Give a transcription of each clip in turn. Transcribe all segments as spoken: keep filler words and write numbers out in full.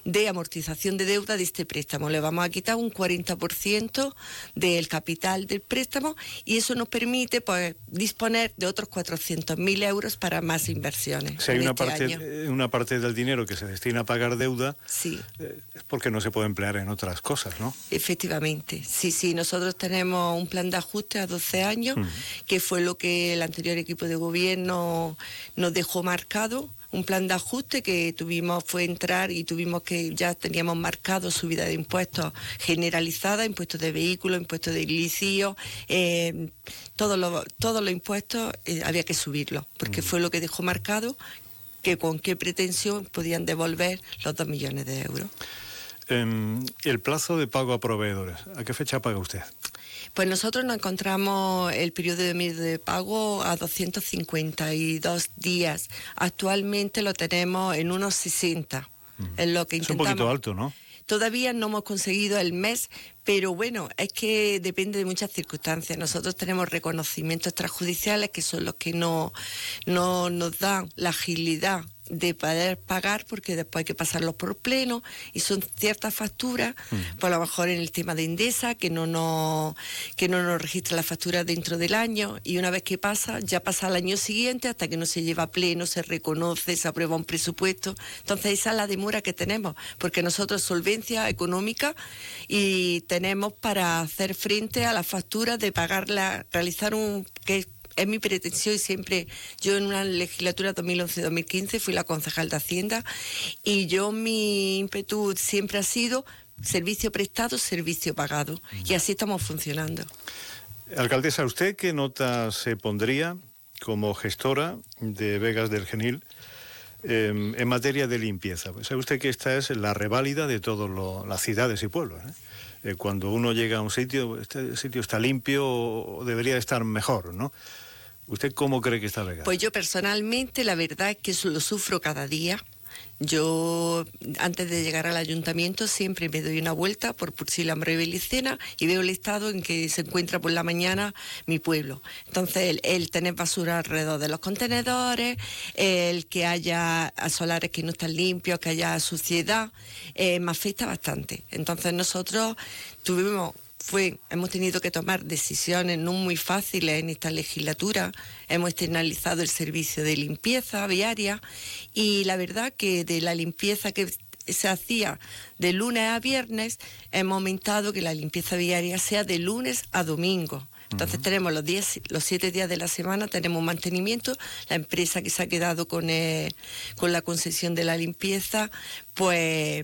de amortización de deuda de este préstamo. Le vamos a quitar un cuarenta por ciento del capital del préstamo y eso nos permite pues disponer de otros cuatrocientos mil euros para más inversiones. Si hay una este parte, año. una parte del dinero que se destina a pagar deuda, sí. eh, es porque no se puede emplear en otras cosas, ¿no? Efectivamente, sí, sí. Nosotros tenemos un plan de ajuste a doce años, uh-huh. que fue lo que el anterior equipo de gobierno nos dejó marcado. Un plan de ajuste que tuvimos fue entrar y tuvimos que, ya teníamos marcado subida de impuestos generalizada, impuestos de vehículos, impuestos de ilicio, eh, todos los todos los impuestos eh, había que subirlos, porque uh-huh. fue lo que dejó marcado que con qué pretensión podían devolver los dos millones de euros. Eh, el plazo de pago a proveedores, ¿a qué fecha paga usted? Pues nosotros nos encontramos el periodo de, de pago a doscientos cincuenta y dos días. Actualmente lo tenemos en unos sesenta. Mm. Es lo que intentamos. Es un poquito alto, ¿no? Todavía no hemos conseguido el mes, pero bueno, es que depende de muchas circunstancias. Nosotros tenemos reconocimientos extrajudiciales que son los que no, no nos dan la agilidad de poder pagar, porque después hay que pasarlos por pleno y son ciertas facturas, uh-huh. por lo mejor en el tema de Endesa, que no nos, que no nos registra la factura dentro del año, y una vez que pasa, ya pasa al año siguiente hasta que no se lleva a pleno, se reconoce, se aprueba un presupuesto. Entonces esa es la demora que tenemos, porque nosotros solvencia económica y tenemos para hacer frente a las facturas de pagarla, realizar un... que es mi pretensión y siempre, yo en una legislatura dos mil once dos mil quince fui la concejal de Hacienda y yo mi ímpetu siempre ha sido servicio prestado, servicio pagado y así estamos funcionando. Alcaldesa, ¿usted qué nota se pondría como gestora de Vegas del Genil eh, en materia de limpieza? Pues sabe usted que esta es la reválida de todas las ciudades y pueblos, ¿eh? Eh, cuando uno llega a un sitio, este sitio está limpio o debería estar mejor, ¿no? ¿Usted cómo cree que está Vegas? Pues yo personalmente la verdad es que eso lo sufro cada día. Yo, antes de llegar al ayuntamiento, siempre me doy una vuelta por Pursilambre y Belicena y veo el estado en que se encuentra por la mañana mi pueblo. Entonces, el, el tener basura alrededor de los contenedores, el que haya solares que no están limpios, que haya suciedad, eh, me afecta bastante. Entonces, nosotros tuvimos... Fue, hemos tenido que tomar decisiones no muy fáciles en esta legislatura, hemos externalizado el servicio de limpieza viaria y la verdad que de la limpieza que se hacía de lunes a viernes, hemos aumentado que la limpieza viaria sea de lunes a domingo. Entonces uh-huh. tenemos los días, los siete días de la semana, tenemos mantenimiento. La empresa que se ha quedado con, el, con la concesión de la limpieza, pues...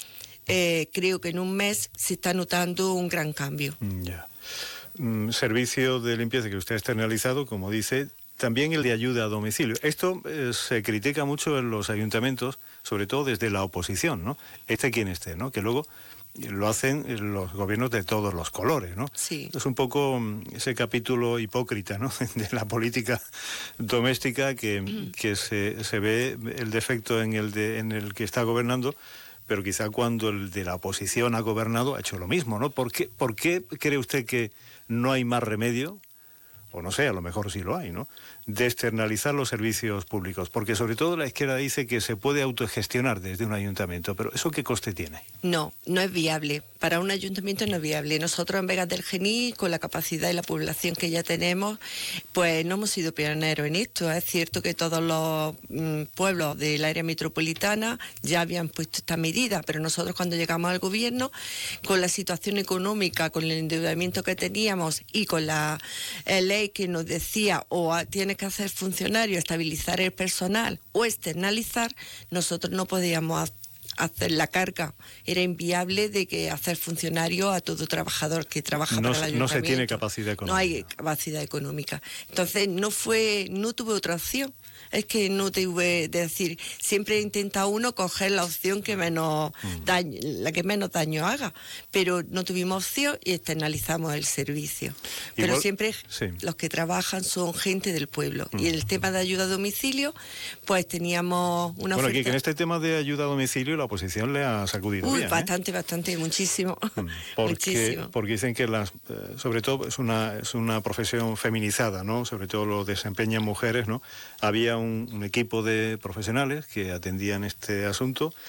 Eh, creo que en un mes se está notando un gran cambio. Ya. Mm, servicio de limpieza que usted ha externalizado, como dice, también el de ayuda a domicilio. Esto eh, se critica mucho en los ayuntamientos, sobre todo desde la oposición, ¿no? Este quien esté, ¿no? Que luego lo hacen los gobiernos de todos los colores, ¿no? Sí. Es un poco ese capítulo hipócrita, ¿no? De la política doméstica que, mm. que se, se ve el defecto en el, de, en el que está gobernando, pero quizá cuando el de la oposición ha gobernado ha hecho lo mismo, ¿no? ¿Por qué, por qué cree usted que no hay más remedio, o no sé, a lo mejor sí lo hay, ¿no?, de externalizar los servicios públicos? Porque sobre todo la izquierda dice que se puede autogestionar desde un ayuntamiento, pero ¿eso qué coste tiene? No, no es viable. Para un ayuntamiento no es viable. Nosotros en Vegas del Genil, con la capacidad y la población que ya tenemos, pues no hemos sido pioneros en esto. Es cierto que todos los mm, pueblos del área metropolitana ya habían puesto esta medida, pero nosotros cuando llegamos al gobierno, con la situación económica, con el endeudamiento que teníamos y con la eh, ley que nos decía o a, tiene que hacer funcionario, estabilizar el personal o externalizar, nosotros no podíamos hacer la carga. Era inviable de que hacer funcionario a todo trabajador que trabaja no, para el ayuntamiento. No se tiene capacidad económica. No hay capacidad económica. Entonces no fue, no tuve otra opción. Es que no tuve de decir, siempre intenta uno coger la opción que menos mm. daño, la que menos daño haga, pero no tuvimos opción y externalizamos el servicio. Igual, pero siempre sí. Los que trabajan son gente del pueblo. Mm. Y el tema de ayuda a domicilio, pues teníamos una bueno, oferta... aquí que en este tema de ayuda a domicilio la oposición le ha sacudido Uy, bien, bastante, ¿eh? bastante, muchísimo. Porque, muchísimo. Porque dicen que las, eh, sobre todo es una, es una profesión feminizada, ¿no? Sobre todo lo desempeñan mujeres, ¿no? Había un, un equipo de profesionales que atendían este asunto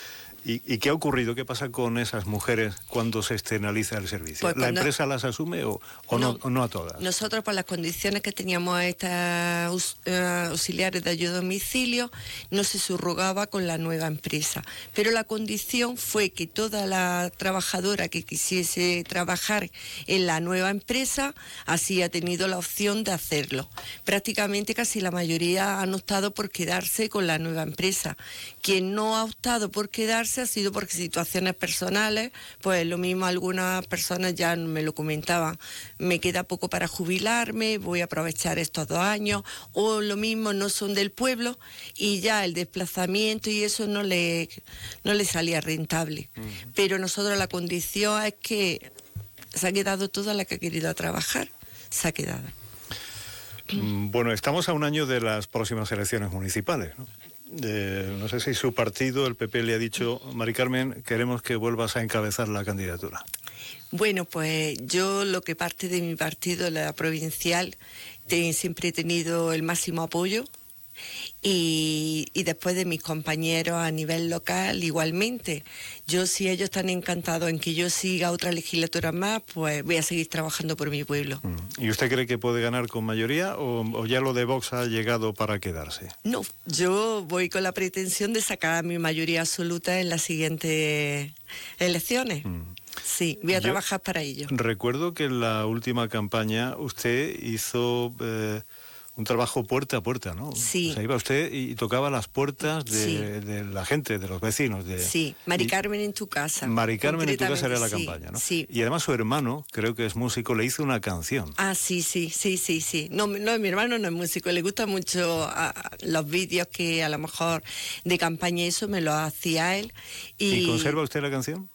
¿Y, ¿Y qué ha ocurrido? ¿Qué pasa con esas mujeres cuando se externaliza el servicio? Pues ¿La cuando... empresa las asume o, o, no, no, o no a todas? Nosotros, por las condiciones que teníamos estas uh, auxiliares de ayuda a domicilio, no se subrogaba con la nueva empresa. Pero la condición fue que toda la trabajadora que quisiese trabajar en la nueva empresa, así ha tenido la opción de hacerlo. Prácticamente casi la mayoría han optado por quedarse con la nueva empresa. Quien no ha optado por quedarse ha sido por situaciones personales, pues lo mismo algunas personas ya me lo comentaban, me queda poco para jubilarme, voy a aprovechar estos dos años, o lo mismo no son del pueblo y ya el desplazamiento y eso no le, no le salía rentable. Uh-huh. Pero nosotros la condición es que se ha quedado toda la que ha querido trabajar, se ha quedado. Bueno, estamos a un año de las próximas elecciones municipales, ¿no? Eh, no sé si su partido, el P P, le ha dicho, Mari Carmen, queremos que vuelvas a encabezar la candidatura. Bueno, pues yo lo que parte de mi partido, la provincial, te, siempre he tenido el máximo apoyo. Y, y después de mis compañeros a nivel local igualmente. Yo, si ellos están encantados en que yo siga otra legislatura más, pues voy a seguir trabajando por mi pueblo. ¿Y usted cree que puede ganar con mayoría o, o ya lo de Vox ha llegado para quedarse? No, yo voy con la pretensión de sacar mi mayoría absoluta en las siguientes elecciones. Mm. Sí, voy a yo trabajar para ello. Recuerdo que en la última campaña usted hizo... Eh, un trabajo puerta a puerta, ¿no? Sí. O sea, iba usted y tocaba las puertas de, sí. de la gente, de los vecinos. De, sí, Mari Carmen en tu casa. Mari Carmen en tu casa era la sí, campaña, ¿no? Sí. Y además su hermano, creo que es músico, le hizo una canción. Ah, sí, sí, sí, sí, sí. No, no, mi hermano no es músico, le gustan mucho a, los vídeos que a lo mejor de campaña eso me lo hacía él. ¿Y, ¿Y conserva usted la canción?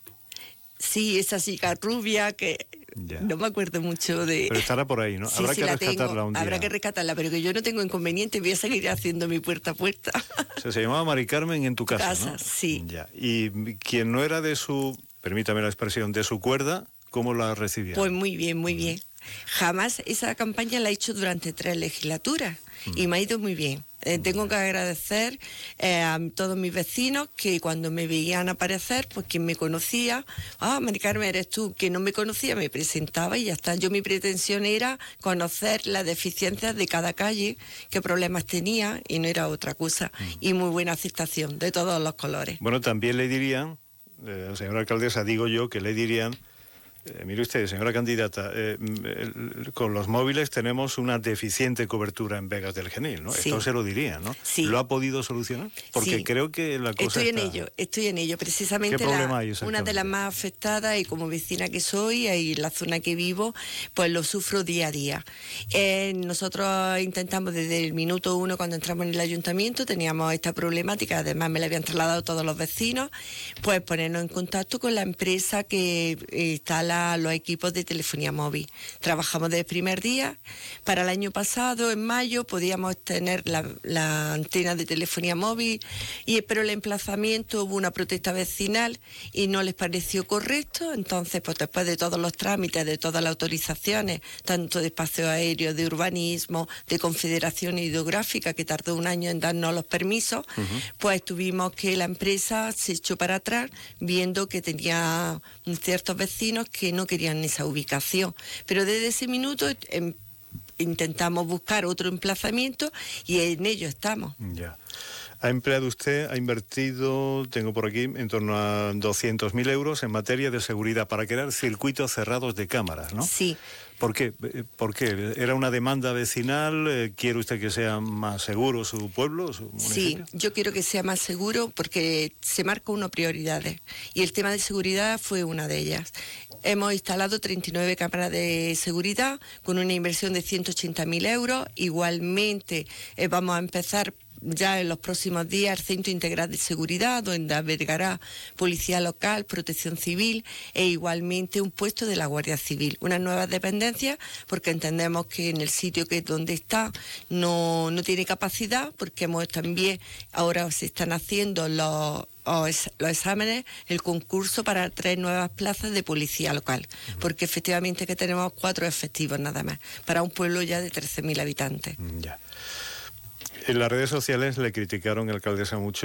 Sí, esa chica rubia que... Ya. No me acuerdo mucho de... Pero estará por ahí, ¿no? Sí, habrá sí, que la rescatarla tengo, un día. Habrá que rescatarla, pero que yo no tengo inconveniente, voy a seguir haciendo mi puerta a puerta. O sea, se llamaba Mari Carmen en tu casa, casa, ¿no? Sí. Ya. Y quien no era de su, permítame la expresión, de su cuerda, ¿cómo la recibía? Pues muy bien, muy bien. Jamás esa campaña la he hecho durante tres legislaturas mm. y me ha ido muy bien. Eh, tengo que agradecer eh, a todos mis vecinos que cuando me veían aparecer, pues quien me conocía, ah, Mari Carmen, eres tú, que no me conocía, me presentaba y ya está. Yo mi pretensión era conocer las deficiencias de cada calle, qué problemas tenía y no era otra cosa. Mm. Y muy buena aceptación de todos los colores. Bueno, también le dirían, eh, señora alcaldesa, digo yo, que le dirían, Eh, mire usted, señora candidata, eh, el, con los móviles tenemos una deficiente cobertura en Vegas del Genil, ¿no? Sí. Esto se lo diría, ¿no? Sí. ¿Lo ha podido solucionar? Porque sí. creo que la cosa Estoy está... en ello, estoy en ello. Precisamente ¿Qué problema la, hay una de las más afectadas y como vecina que soy y en la zona que vivo, pues lo sufro día a día. Eh, nosotros intentamos desde el minuto uno cuando entramos en el ayuntamiento, teníamos esta problemática, además me la habían trasladado todos los vecinos, pues ponernos en contacto con la empresa que instala los equipos de telefonía móvil. Trabajamos desde el primer día. Para el año pasado, en mayo, podíamos tener la, la antena de telefonía móvil, y, pero el emplazamiento hubo una protesta vecinal y no les pareció correcto. Entonces, pues después de todos los trámites, de todas las autorizaciones, tanto de espacio aéreo, de urbanismo, de confederación hidrográfica, que tardó un año en darnos los permisos, uh-huh. pues tuvimos que la empresa se echó para atrás, viendo que tenía ciertos vecinos que no querían esa ubicación. Pero desde ese minuto em, intentamos buscar otro emplazamiento y en ello estamos. Ya. Ha empleado usted, ha invertido, tengo por aquí, en torno a doscientos mil euros en materia de seguridad para crear circuitos cerrados de cámaras, ¿no? Sí. ¿Por qué? ¿Por qué? ¿Era una demanda vecinal? ¿Quiere usted que sea más seguro su pueblo, su municipio? Sí, yo quiero que sea más seguro porque se marca unas prioridades y el tema de seguridad fue una de ellas. Hemos instalado treinta y nueve cámaras de seguridad con una inversión de ciento ochenta mil euros. Igualmente eh, vamos a empezar ya en los próximos días el Centro Integral de Seguridad, donde albergará Policía Local, Protección Civil e igualmente un puesto de la Guardia Civil. Unas nuevas dependencias, porque entendemos que en el sitio que donde está no, no tiene capacidad, porque hemos también, ahora se están haciendo los... los exámenes, el concurso para tres nuevas plazas de policía local, porque efectivamente que tenemos cuatro efectivos nada más, para un pueblo ya de trece mil habitantes. Ya. En las redes sociales le criticaron, alcaldesa, mucho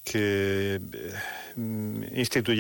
que eh, instituye